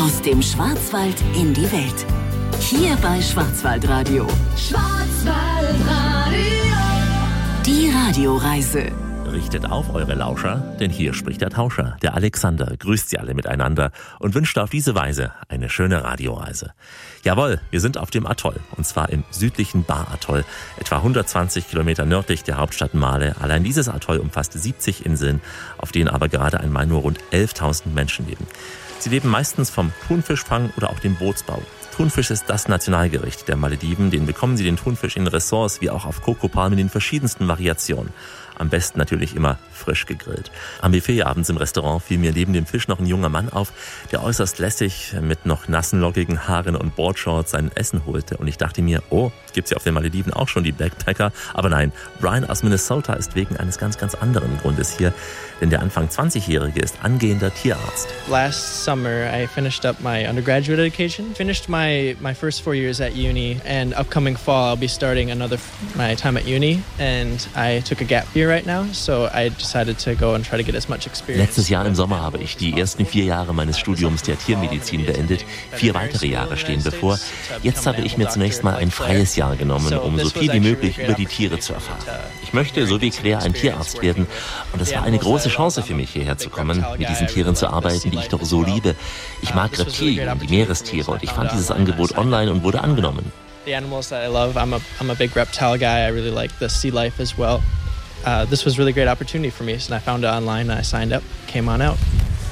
Aus dem Schwarzwald in die Welt. Hier bei Schwarzwaldradio. Schwarzwaldradio. Die Radioreise. Richtet auf eure Lauscher, denn hier spricht der Tauscher, der Alexander, grüßt sie alle miteinander und wünscht auf diese Weise eine schöne Radioreise. Jawohl, wir sind auf dem Atoll, und zwar im südlichen Ba-Atoll, etwa 120 Kilometer nördlich der Hauptstadt Male. Allein dieses Atoll umfasst 70 Inseln, auf denen aber gerade einmal nur rund 11.000 Menschen leben. Sie leben meistens vom Thunfischfang oder auch dem Bootsbau. Thunfisch ist das Nationalgericht der Malediven. Den bekommen Sie den Thunfisch in Ressorts wie auch auf Kokopalmen in den verschiedensten Variationen. Am besten natürlich immer frisch gegrillt. Am Buffet abends im Restaurant fiel mir neben dem Fisch noch ein junger Mann auf, der äußerst lässig mit noch nassen, lockigen Haaren und Boardshorts sein Essen holte. Und ich dachte mir, oh, gibt's ja auf den Malediven auch schon die Backpacker? Aber nein, Brian aus Minnesota ist wegen eines ganz, ganz anderen Grundes hier. Denn der Anfang 20-Jährige ist angehender Tierarzt. Last summer I finished up my undergraduate education, finished my first 4 years at uni, and upcoming fall I'll be starting my time at uni, and I took a gap year right now, so I decided to go and try to get as much experience. Letztes Jahr im Sommer habe ich die ersten 4 Jahre meines Studiums der Tiermedizin beendet. 4 weitere Jahre stehen bevor. Jetzt habe ich mir zunächst mal ein freies Jahr genommen, um so viel wie möglich über die Tiere zu erfahren. Ich möchte, so wie Claire, ein Tierarzt werden, und es war eine große Chance für mich, hierher zu kommen, mit diesen Tieren zu arbeiten, die ich doch so liebe. Ich mag Reptilien, die Meerestiere, und ich fand dieses Angebot online und wurde angenommen. The animals that I love, I'm a big reptile guy. I really like the sea life as well. This was a really great opportunity for me, so I found it online and I signed up, came on out.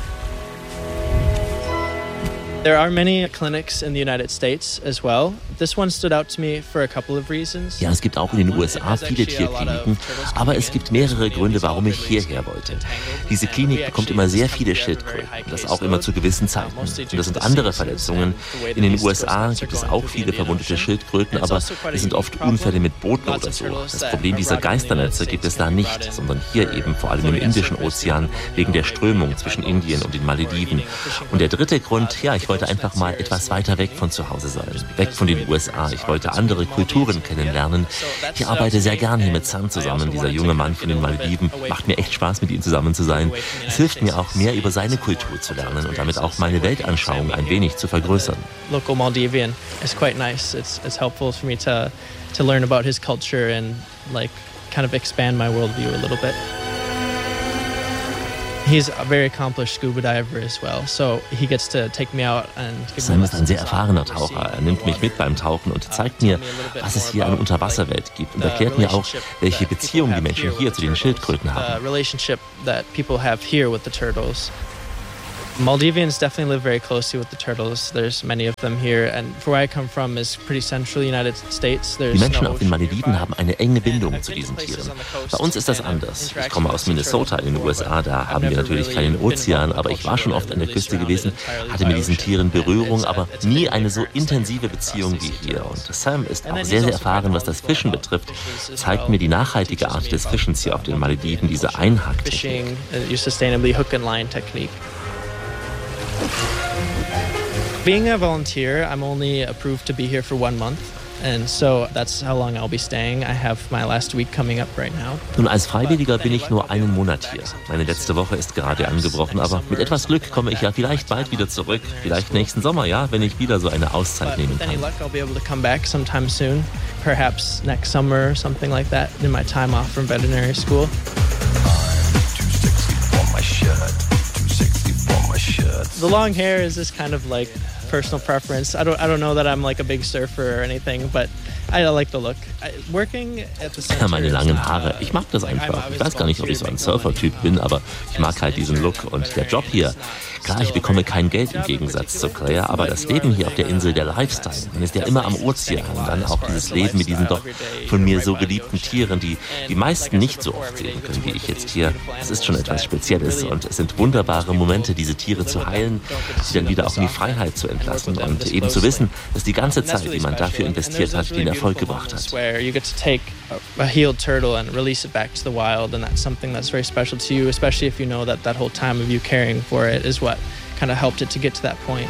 There are many clinics in the United States as well. This one stood out to me for a couple of reasons. Ja, es gibt auch in den USA viele Tierkliniken, aber es gibt mehrere Gründe, warum ich hierher wollte. Diese Klinik bekommt immer sehr viele Schildkröten, das auch immer zu gewissen Zeiten. Und das sind andere Verletzungen. In den USA gibt es auch viele verwundete Schildkröten, aber es sind oft Unfälle mit Booten oder so. Das Problem dieser Geisternetze gibt es da nicht, sondern hier eben vor allem im Indischen Ozean, wegen der Strömung zwischen Indien und den Malediven. Und der dritte Grund, ja, ich wollte einfach mal etwas weiter weg von zu Hause sein, weg von den USA. Ich wollte andere Kulturen kennenlernen. Ich arbeite sehr gern hier mit Sam zusammen. Dieser junge Mann von den Malediven, macht mir echt Spaß, mit ihm zusammen zu sein. Es hilft mir auch, mehr über seine Kultur zu lernen und damit auch meine Weltanschauung ein wenig zu vergrößern. Local Maldivian is quite nice. It's helpful for me to learn about his culture and like kind of expand my worldview a little bit. He's a very accomplished scuba diver as well, so he gets to take me out and give me Sam ist ein sehr erfahrener Taucher. Er nimmt mich mit beim Tauchen und zeigt mir, was es hier an Unterwasserwelt gibt, und erklärt mir auch, welche Beziehung die Menschen hier zu den Schildkröten haben. Relationship that people have here with the turtles. Maldivians definitely live very closely with the turtles. There's many of them here, and where I come from is pretty central United States. Die Menschen auf den Malediven haben eine enge Bindung zu diesen Tieren. Bei uns ist das anders. Ich komme aus Minnesota in den USA, da haben wir natürlich keinen Ozean, aber ich war schon oft an der Küste gewesen, hatte mit diesen Tieren Berührung, aber nie eine so intensive Beziehung wie hier. Und Sam ist auch sehr, sehr erfahren, was das Fischen betrifft, zeigt mir die nachhaltige Art des Fischens hier auf den Malediven, diese Einhacktechnik. Being a volunteer, I'm only approved to be here for 1 month. And so that's how long I'll be staying. I have my last week coming up right now. Nun, als Freiwilliger bin ich nur einen Monat hier. Meine letzte Woche ist gerade angebrochen, aber mit etwas Glück komme ich ja vielleicht bald wieder zurück. Vielleicht nächsten Sommer, ja, wenn ich wieder so eine Auszeit nehmen kann. With any luck, I'll be able to come back sometime soon. Perhaps next summer or something like that in my time off from veterinary school. The long hair is just kind of like personal preference. I don't know that I'm like a big surfer or anything, but I like the look. Working at the center. Ja, meine langen Haare. Ich mag das einfach. Ich weiß gar nicht, ob ich so ein Surfer-Typ bin, aber ich mag halt diesen Look und der Job hier. Klar, ich bekomme kein Geld im Gegensatz zu Claire, aber das Leben hier auf der Insel, der Lifestyle, man ist ja immer am Ozean, und dann auch dieses Leben mit diesen doch von mir so geliebten Tieren, die die meisten nicht so oft sehen können wie ich jetzt hier. Es ist schon etwas Spezielles, und es sind wunderbare Momente, diese Tiere zu heilen, sie dann wieder auch in die Freiheit zu entlassen und eben zu wissen, dass die ganze Zeit, die man dafür investiert hat, den Erfolg gebracht hat. You get to take a healed turtle and release it back to the wild, and that's something that's very special to you, especially if you know that whole time of you caring for it is what kind of helped it to get to that point.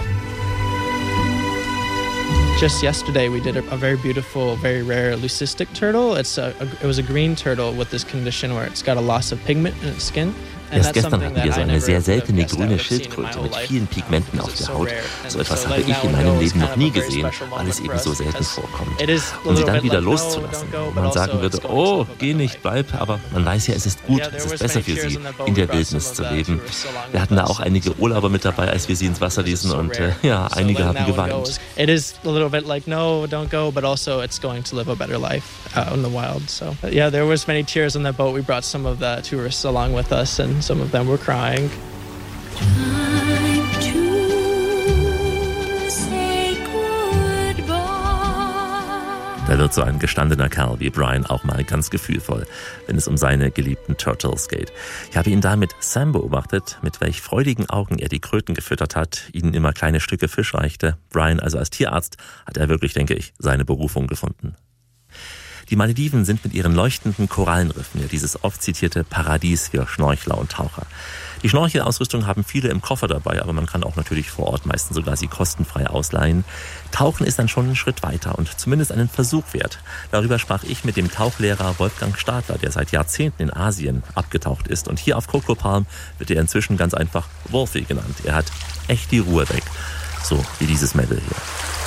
Just yesterday, we did a very beautiful, very rare leucistic turtle. It was a green turtle with this condition where it's got a loss of pigment in its skin. Erst gestern hatten wir so eine sehr seltene grüne Schildkröte mit vielen Pigmenten auf der Haut. So etwas habe ich in meinem Leben noch nie gesehen, weil es eben so selten vorkommt. Und sie dann wieder loszulassen, wo man sagen würde, oh, geh nicht, bleib, aber man weiß ja, es ist gut, es ist besser für sie, in der Wildnis zu leben. Wir hatten da auch einige Urlauber mit dabei, als wir sie ins Wasser ließen und ja, einige haben geweint. It is a little bit like, no, don't go, but also it's going to live a better life out in the wild. So yeah, there was many tears on that boat. We brought some of the tourists along with us and some of them were crying. Da wird so ein gestandener Kerl wie Brian auch mal ganz gefühlvoll, wenn es um seine geliebten Turtles geht. Ich habe ihn da mit Sam beobachtet, mit welch freudigen Augen er die Kröten gefüttert hat, ihnen immer kleine Stücke Fisch reichte. Brian, also als Tierarzt, hat er wirklich, denke ich, seine Berufung gefunden. Die Malediven sind mit ihren leuchtenden Korallenriffen ja dieses oft zitierte Paradies für Schnorchler und Taucher. Die Schnorchelausrüstung haben viele im Koffer dabei, aber man kann auch natürlich vor Ort meistens sogar sie kostenfrei ausleihen. Tauchen ist dann schon einen Schritt weiter und zumindest einen Versuch wert. Darüber sprach ich mit dem Tauchlehrer Wolfgang Stadler, der seit Jahrzehnten in Asien abgetaucht ist. Und hier auf Coco Palm wird er inzwischen ganz einfach Wolfie genannt. Er hat echt die Ruhe weg, so wie dieses Mädel hier.